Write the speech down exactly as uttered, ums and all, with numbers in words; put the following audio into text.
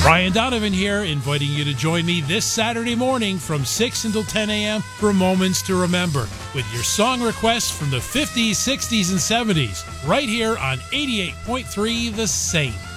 Brian Donovan here, inviting you to join me this Saturday morning from six until ten a.m. for Moments to Remember with your song requests from the fifties, sixties, and seventies right here on eighty-eight point three The Saint.